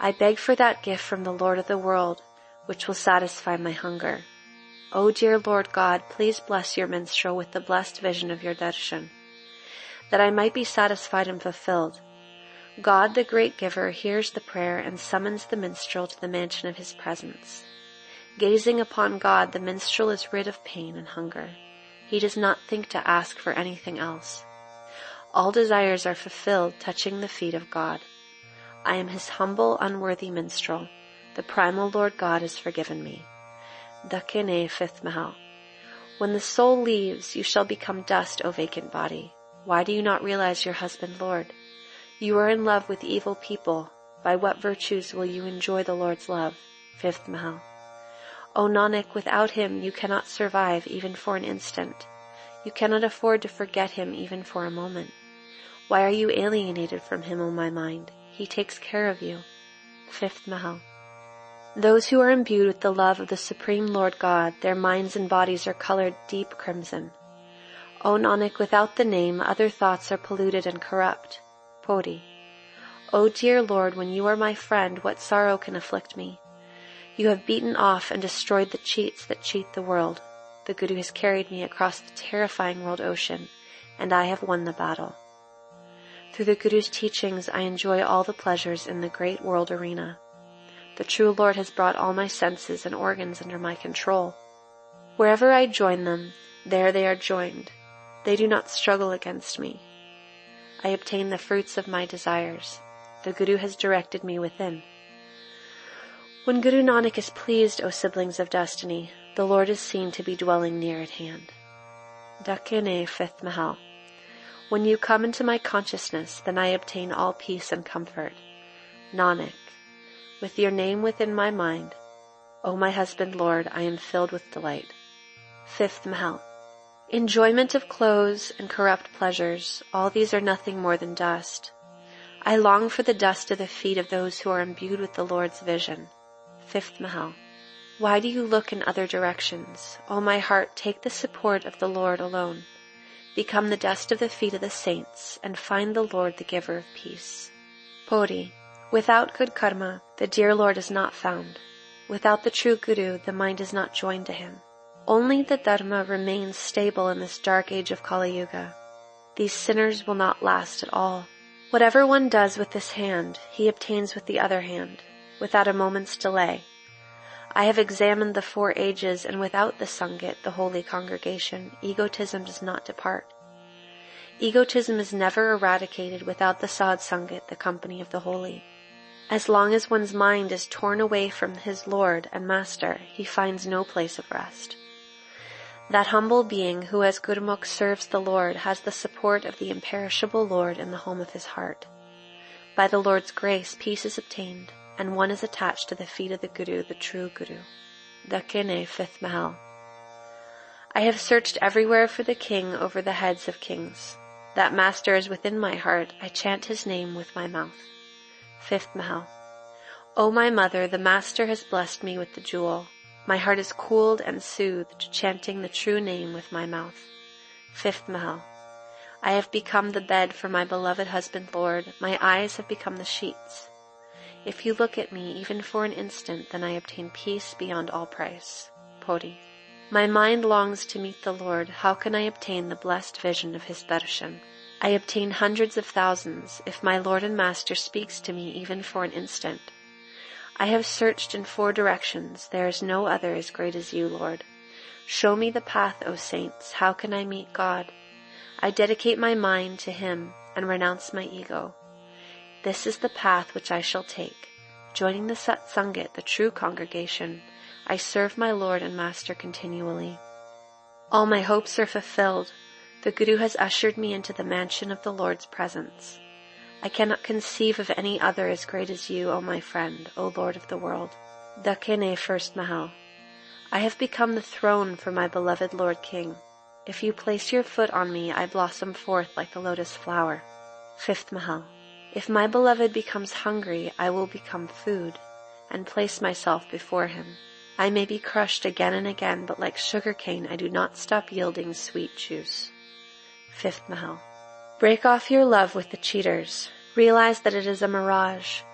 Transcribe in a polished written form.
I beg for that gift from the Lord of the world, which will satisfy my hunger. O dear Lord God, please bless your minstrel with the blessed vision of your darshan, that I might be satisfied and fulfilled. God, the great giver, hears the prayer and summons the minstrel to the mansion of his presence. Gazing upon God, the minstrel is rid of pain and hunger. He does not think to ask for anything else. All desires are fulfilled touching the feet of God. I am his humble, unworthy minstrel. The primal Lord God has forgiven me. Dakshina, 5th Mahal. When the soul leaves, you shall become dust, O vacant body. Why do you not realize your husband, Lord? You are in love with evil people. By what virtues will you enjoy the Lord's love? 5th Mahal. O Nanak, without him you cannot survive even for an instant. You cannot afford to forget him even for a moment. Why are you alienated from him, O my mind? He takes care of you. 5th Mahal. Those who are imbued with the love of the Supreme Lord God, their minds and bodies are colored deep crimson. O Nanak, without the name, other thoughts are polluted and corrupt. Poti. O dear Lord, when you are my friend, what sorrow can afflict me? You have beaten off and destroyed the cheats that cheat the world. The Guru has carried me across the terrifying world ocean, and I have won the battle. Through the Guru's teachings, I enjoy all the pleasures in the great world arena. The true Lord has brought all my senses and organs under my control. Wherever I join them, there they are joined. They do not struggle against me. I obtain the fruits of my desires. The Guru has directed me within. When Guru Nanak is pleased, O siblings of destiny, the Lord is seen to be dwelling near at hand. Dakshina, 5th Mahal. When you come into my consciousness, then I obtain all peace and comfort. Nanak, with your name within my mind, O my husband Lord, I am filled with delight. 5th Mahal. Enjoyment of clothes and corrupt pleasures, all these are nothing more than dust. I long for the dust of the feet of those who are imbued with the Lord's vision. 5th Mahal. Why do you look in other directions? O my heart, take the support of the Lord alone. Become the dust of the feet of the saints, and find the Lord the giver of peace. Poti. Without good karma, the dear Lord is not found. Without the true Guru, the mind is not joined to him. Only the Dharma remains stable in this dark age of Kali Yuga. These sinners will not last at all. Whatever one does with this hand, he obtains with the other hand, without a moment's delay. I have examined the 4 ages, and without the Sangit, the holy congregation, egotism does not depart. Egotism is never eradicated without the Sadh Sangit, the company of the holy. As long as one's mind is torn away from his Lord and Master, he finds no place of rest. That humble being who as Gurmukh serves the Lord has the support of the imperishable Lord in the home of his heart. By the Lord's grace, peace is obtained, and one is attached to the feet of the Guru, the true Guru. Dakshina, 5th Mahal. I have searched everywhere for the king over the heads of kings. That master is within my heart, I chant his name with my mouth. 5th Mahal. O my mother, the master has blessed me with the jewel. My heart is cooled and soothed, chanting the true name with my mouth. 5th Mahal. I have become the bed for my beloved husband Lord, my eyes have become the sheets. If you look at me even for an instant, then I obtain peace beyond all price. Poti. My mind longs to meet the Lord. How can I obtain the blessed vision of his darshan? I obtain hundreds of thousands if my Lord and Master speaks to me even for an instant. I have searched in 4 directions. There is no other as great as you, Lord. Show me the path, O saints. How can I meet God? I dedicate my mind to him and renounce my ego. This is the path which I shall take. Joining the Sat Sangit, the true congregation, I serve my Lord and Master continually. All my hopes are fulfilled. The Guru has ushered me into the mansion of the Lord's presence. I cannot conceive of any other as great as you, O my friend, O Lord of the world. Dakshina, 1st Mahal. I have become the throne for my beloved Lord King. If you place your foot on me, I blossom forth like the lotus flower. 5th Mahal. If my beloved becomes hungry, I will become food, and place myself before him. I may be crushed again and again, but like sugar cane, I do not stop yielding sweet juice. 5th Mahal. Break off your love with the cheaters. Realize that it is a mirage.